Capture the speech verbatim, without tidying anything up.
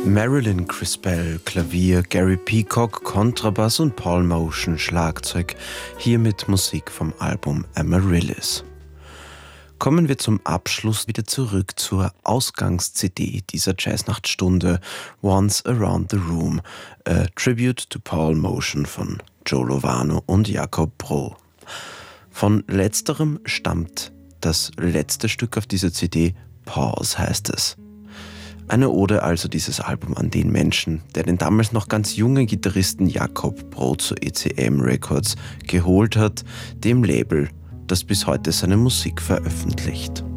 Marilyn Crispell, Klavier, Gary Peacock, Kontrabass und Paul Motion, Schlagzeug, hier mit Musik vom Album Amaryllis. Kommen wir zum Abschluss wieder zurück zur Ausgangs-C D dieser Jazznachtstunde Once Around the Room, a Tribute to Paul Motion von Joe Lovano und Jakob Bro. Von letzterem stammt das letzte Stück auf dieser C D, Pause heißt es. Eine Ode also dieses Album an den Menschen, der den damals noch ganz jungen Gitarristen Jakob Bro zu E C M Records geholt hat, dem Label, das bis heute seine Musik veröffentlicht.